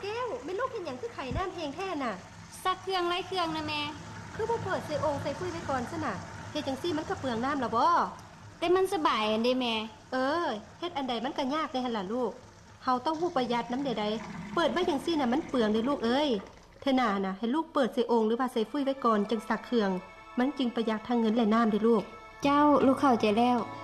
แก้วแม่ลูกเห็นอย่างคือไข่น้ำแห้งแท้น่ะซักเครื่องไรเครื่องนะแม่คือบ่เปิดใส่องค์ใส่ฟุ้ยไว้ก่อนซะน่ะเฮ็ดจังซี่มันก็เปลืองน้ำล่ะบ่แต่มันสบายอันเด้แม่เฮ็ดอันใดมันก็ยากได้หั่นล่ะลูกเฮาต้องฮู้ประหยัดน้ำใดๆเปิดไว้จังซี่น่ะมันเปลืองเด้ลูกเอ้ยเธอหน้าน่ะให้ลูกเปิดใส่องค์หรือว่าใส่ฟุ้ยไว้ก่อนจึงซักเครื่องมันจึงประหยัดทั้งเงินและน้ำเด้ลูกเจ้าลูกเข้าใจแล้ว